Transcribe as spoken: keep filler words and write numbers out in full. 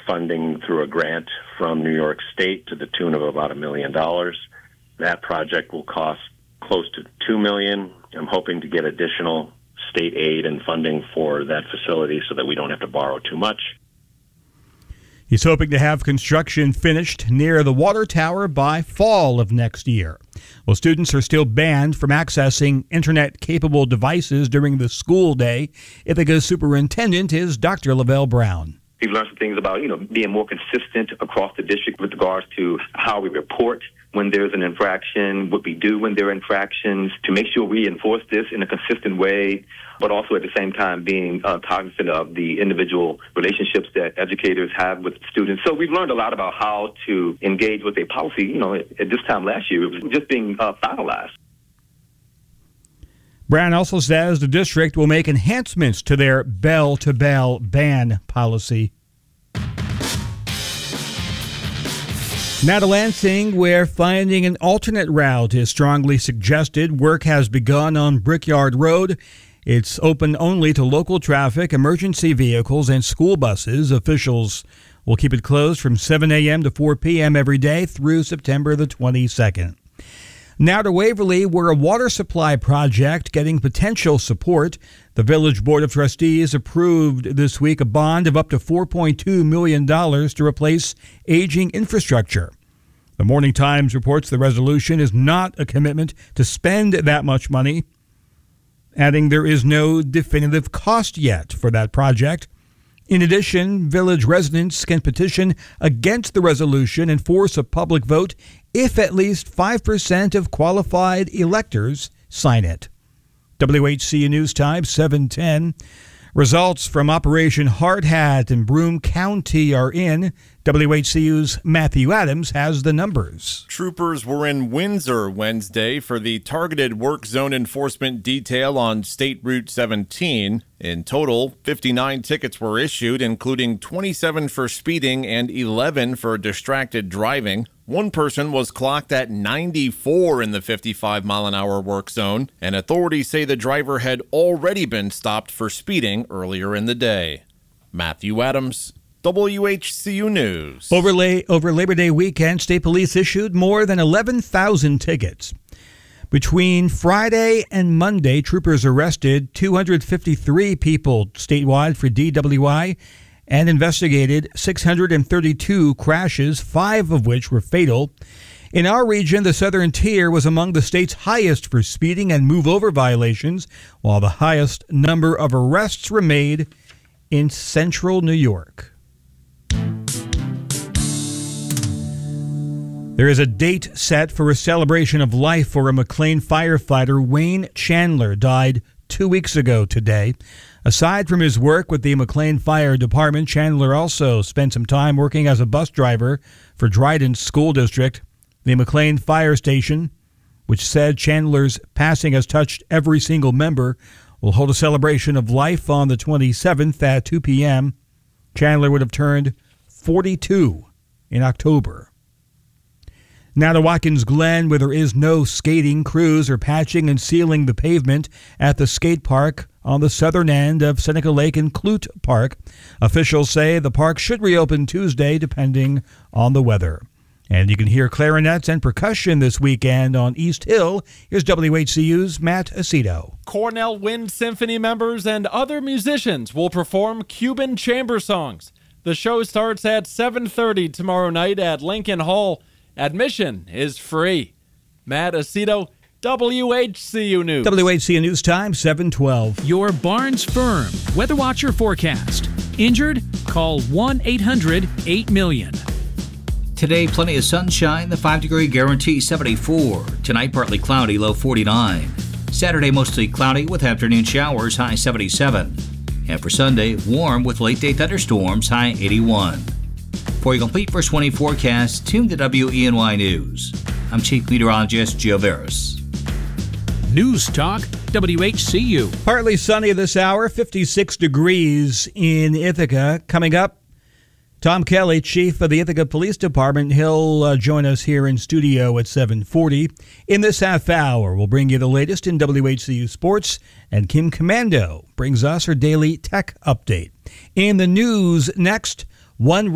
funding through a grant from New York State to the tune of about a million dollars. That project will cost close to two million dollars. I'm hoping to get additional state aid and funding for that facility so that we don't have to borrow too much. He's hoping to have construction finished near the water tower by fall of next year. Well, students are still banned from accessing internet-capable devices during the school day. Ithaca's superintendent is Doctor Lavelle Brown. We've learned some things about, you know, being more consistent across the district with regards to how we report when there's an infraction, what we do when there are infractions, to make sure we enforce this in a consistent way, but also at the same time being uh, cognizant of the individual relationships that educators have with students. So we've learned a lot about how to engage with a policy. You know, at, at this time last year, it was just being uh, finalized. Brown also says the district will make enhancements to their bell-to-bell ban policy. Now to Lansing, where finding an alternate route is strongly suggested. Work has begun on Brickyard Road. It's open only to local traffic, emergency vehicles, and school buses. Officials will keep it closed from seven a.m. to four p.m. every day through September the twenty-second. Now to Waverly, where a water supply project getting potential support. The Village Board of Trustees approved this week a bond of up to four point two million dollars to replace aging infrastructure. The Morning Times reports the resolution is not a commitment to spend that much money, adding there is no definitive cost yet for that project. In addition, village residents can petition against the resolution and force a public vote if at least five percent of qualified electors sign it. W H C U News Time, seven ten. Results from Operation Hard Hat in Broome County are in. W H C U's Matthew Adams has the numbers. Troopers were in Windsor Wednesday for the targeted work zone enforcement detail on State Route seventeen. In total, fifty-nine tickets were issued, including twenty-seven for speeding and eleven for distracted driving. One person was clocked at ninety-four in the fifty-five mile an hour work zone, and authorities say the driver had already been stopped for speeding earlier in the day. Matthew Adams, W H C U News. Overlay, over Labor Day weekend, state police issued more than eleven thousand tickets. Between Friday and Monday, troopers arrested two hundred fifty-three people statewide for D W I and investigated six hundred thirty-two crashes, five of which were fatal. In our region, the Southern Tier was among the state's highest for speeding and move-over violations, while the highest number of arrests were made in central New York. There is a date set for a celebration of life for a McLean firefighter. Wayne Chandler died two weeks ago today. Aside from his work with the McLean Fire Department, Chandler also spent some time working as a bus driver for Dryden School District. The McLean Fire Station, which said Chandler's passing has touched every single member, will hold a celebration of life on the twenty-seventh at two p.m. Chandler would have turned forty-two in October. Now to Watkins Glen, where there is no skating. Crews are patching and sealing the pavement at the skate park on the southern end of Seneca Lake and Clute Park. Officials say the park should reopen Tuesday, depending on the weather. And you can hear clarinets and percussion this weekend on East Hill. Here's W H C U's Matt Aceto. Cornell Wind Symphony members and other musicians will perform Cuban chamber songs. The show starts at seven thirty tomorrow night at Lincoln Hall. Admission is free. Matt Aceto, W H C U News. W H C U News Time, seven twelve. Your Barnes Firm Weather Watcher forecast. Injured? Call one eight hundred eight million. Today, plenty of sunshine, the five-degree guarantee seventy-four. Tonight, partly cloudy, low forty-nine. Saturday, mostly cloudy with afternoon showers, high seventy-seven. And for Sunday, warm with late-day thunderstorms, high eighty-one. For your complete first twenty forecast, tune to W E N Y News. I'm Chief Meteorologist Gio Veras. News Talk, W H C U. Partly sunny this hour, fifty-six degrees in Ithaca. Coming up, Tom Kelly, Chief of the Ithaca Police Department. He'll uh, join us here in studio at seven forty. In this half hour, we'll bring you the latest in W H C U sports, and Kim Commando brings us her daily tech update. In the news next, one